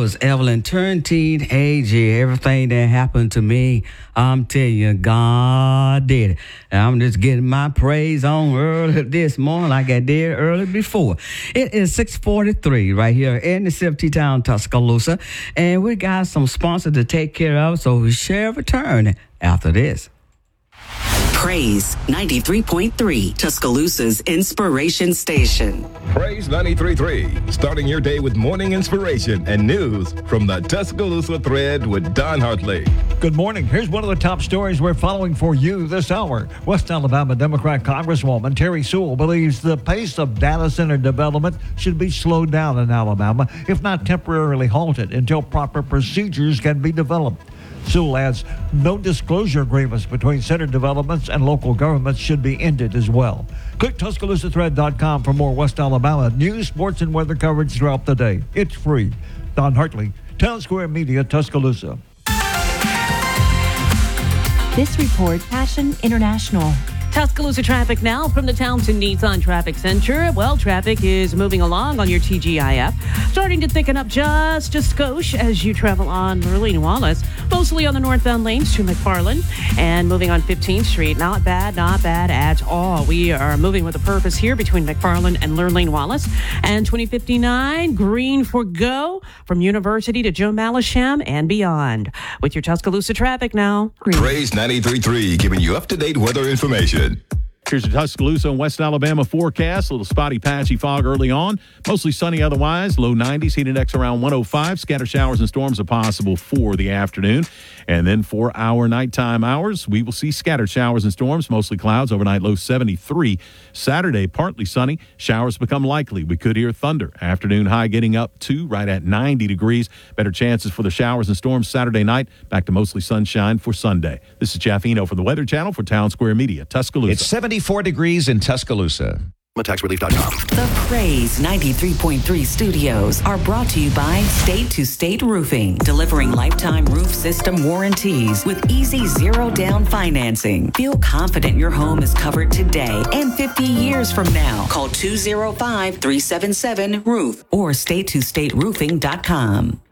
was Evelyn Turntine, AJ. Everything that happened to me, I'm telling you, God did it. And I'm just getting my praise on early this morning like I did early before. It is 6:43 right here in the Safety Town, Tuscaloosa. And we got some sponsors to take care of, so we shall return after this. Praise 93.3, Tuscaloosa's inspiration station. Praise 93.3, starting your day with morning inspiration and news from the Tuscaloosa Thread with Don Hartley. Good morning. Here's one of the top stories we're following for you this hour. West Alabama Democrat Congresswoman Terry Sewell believes the pace of data center development should be slowed down in Alabama, if not temporarily halted, until proper procedures can be developed. Sewell adds no disclosure agreements between center developments and local governments should be ended as well. Click TuscaloosaThread.com for more West Alabama news, sports, and weather coverage throughout the day. It's free. Don Hartley, Town Square Media, Tuscaloosa. This report, Passion International. Tuscaloosa traffic now from the Townsend Nissan Traffic Center. Well, traffic is moving along on your TGIF. Starting to thicken up just a skosh as you travel on Lurleen Wallace. Mostly on the northbound lanes to McFarland. And moving on 15th Street. Not bad at all. We are moving with a purpose here between McFarland and Lurleen Wallace. And 2059, green for go from University to Joe Malisham and beyond. With your Tuscaloosa traffic now. Praise 93.3, giving you up-to-date weather information. Here's your Tuscaloosa and West Alabama forecast. A little spotty, patchy fog early on. Mostly sunny otherwise. Low 90s. Heat index around 105. Scattered showers and storms are possible for the afternoon. And then for our nighttime hours, we will see scattered showers and storms. Mostly clouds. Overnight low 73. Saturday, partly sunny. Showers become likely. We could hear thunder. Afternoon high getting up to right at 90 degrees. Better chances for the showers and storms Saturday night. Back to mostly sunshine for Sunday. This is Jeff Eno for the Weather Channel for Town Square Media, Tuscaloosa. It's 74 degrees in Tuscaloosa. TaxRelief.com. The Praise 93.3 studios are brought to you by State to State Roofing, delivering lifetime roof system warranties with easy zero-down financing. Feel confident your home is covered today and 50 years from now. Call 205-377-ROOF or StatetoStateRoofing.com.